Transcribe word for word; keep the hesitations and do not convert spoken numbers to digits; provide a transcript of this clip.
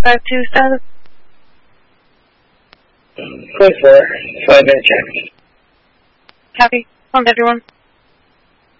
five two status. Code four, five minute check. Copy. On everyone.